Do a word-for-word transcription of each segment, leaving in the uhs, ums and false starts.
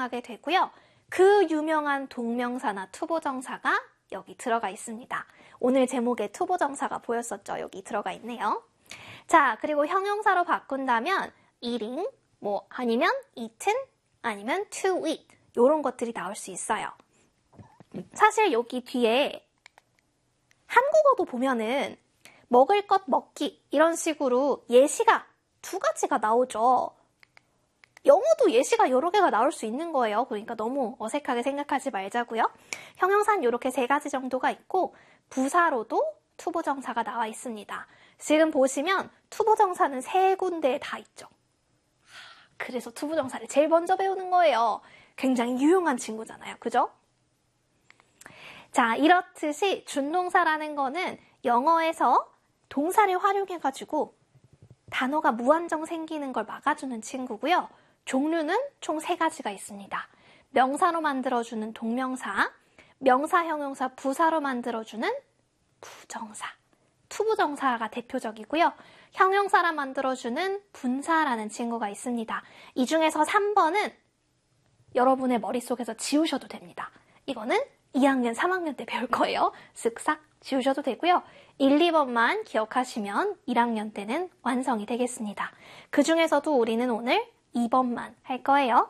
사용하게 되고요. 그 유명한 동명사나 투보정사가 여기 들어가 있습니다. 오늘 제목에 투보정사가 보였었죠? 여기 들어가 있네요. 자, 그리고 형용사로 바꾼다면 eating, 뭐 아니면 eaten, 아니면 to eat 이런 것들이 나올 수 있어요. 사실 여기 뒤에 한국어도 보면은 먹을 것 먹기 이런 식으로 예시가 두 가지가 나오죠. 영어도 예시가 여러 개가 나올 수 있는 거예요. 그러니까 너무 어색하게 생각하지 말자고요. 형용사는 이렇게 세 가지 정도가 있고 부사로도 투보정사가 나와 있습니다. 지금 보시면 투보정사는 세 군데에 다 있죠. 그래서 투보정사를 제일 먼저 배우는 거예요. 굉장히 유용한 친구잖아요. 그죠? 자, 이렇듯이 준동사라는 거는 영어에서 동사를 활용해가지고 단어가 무한정 생기는 걸 막아주는 친구고요. 종류는 총 세 가지가 있습니다. 명사로 만들어주는 동명사, 명사, 형용사, 부사로 만들어주는 부정사, 투부정사가 대표적이고요. 형용사라 만들어주는 분사라는 친구가 있습니다. 이 중에서 삼 번은 여러분의 머릿속에서 지우셔도 됩니다. 이거는 이 학년, 삼 학년 때 배울 거예요. 쓱싹 지우셔도 되고요. 일, 이 번만 기억하시면 일 학년 때는 완성이 되겠습니다. 그 중에서도 우리는 오늘 이 번만 할 거예요.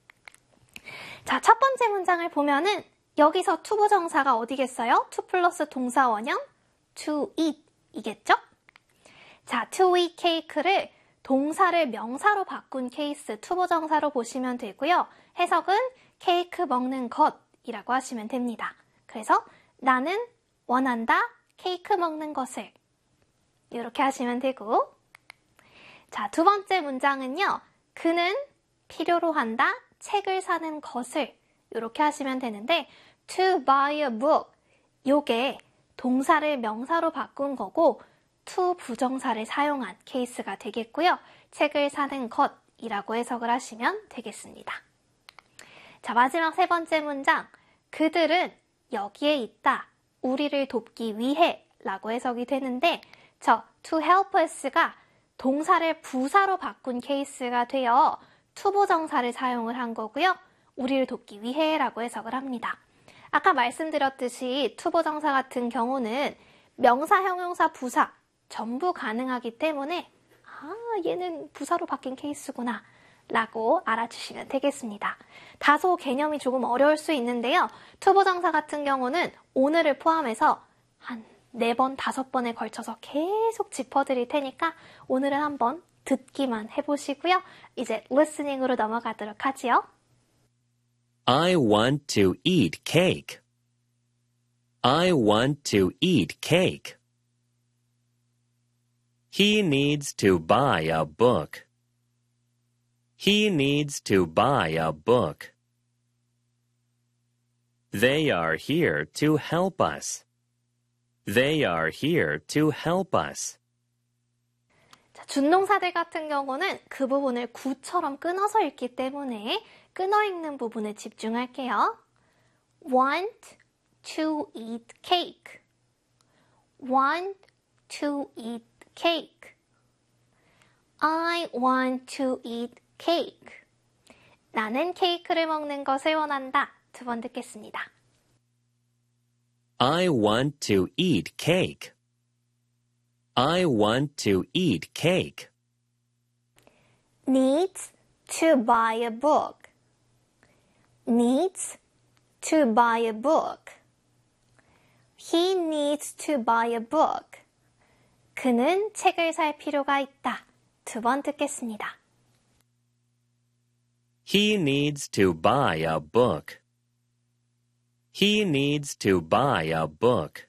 자, 첫 번째 문장을 보면은 여기서 투부정사가 어디겠어요? to 플러스 동사 원형 to eat 이겠죠? 자, to eat cake를 동사를 명사로 바꾼 케이스 투부정사로 보시면 되고요. 해석은 케이크 먹는 것이라고 하시면 됩니다. 그래서 나는 원한다 케이크 먹는 것을 이렇게 하시면 되고, 자, 두 번째 문장은요. 그는 필요로 한다 책을 사는 것을 이렇게 하시면 되는데 to buy a book 요게 동사를 명사로 바꾼 거고 to 부정사를 사용한 케이스가 되겠고요. 책을 사는 것이라고 해석을 하시면 되겠습니다. 자, 마지막 세 번째 문장 그들은 여기에 있다 우리를 돕기 위해 라고 해석이 되는데 저 to help us가 동사를 부사로 바꾼 케이스가 되어 투부정사를 사용을 한 거고요. 우리를 돕기 위해 라고 해석을 합니다. 아까 말씀드렸듯이 투부정사 같은 경우는 명사, 형용사, 부사 전부 가능하기 때문에 아, 얘는 부사로 바뀐 케이스구나 라고 알아주시면 되겠습니다. 다소 개념이 조금 어려울 수 있는데요. 투부정사 같은 경우는 오늘을 포함해서 한 네 번, 다섯 번에 걸쳐서 계속 짚어드릴 테니까 오늘은 한번 듣기만 해보시고요. 이제 listening으로 넘어가도록 하지요. I want to eat cake. I want to eat cake. He needs to buy a book. He needs to buy a book. They are here to help us. They are here to help us. 자, 준동사들 같은 경우는 그 부분을 구처럼 끊어서 읽기 때문에 끊어 읽는 부분에 집중할게요. Want to eat cake. Want to eat cake. I want to eat cake. 나는 케이크를 먹는 것을 원한다. 두 번 듣겠습니다. I want to eat cake. I want to eat cake. Needs to buy a book. Needs to buy a book. He needs to buy a book. 그는 책을 살 필요가 있다. 두 번 듣겠습니다. He needs to buy a book. He needs to buy a book.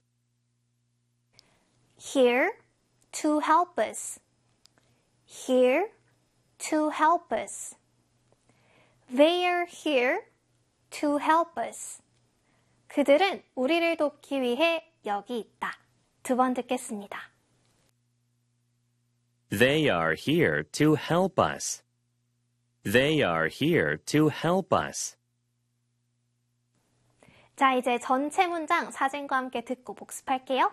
Here to help us. Here to help us. They are here to help us. 그들은 우리를 돕기 위해 여기 있다. 두 번 듣겠습니다. They are here to help us. They are here to help us. 자, 이제 전체 문장 사진과 함께 듣고 복습할게요.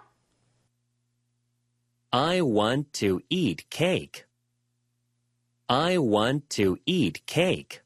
I want to eat cake. I want to eat cake.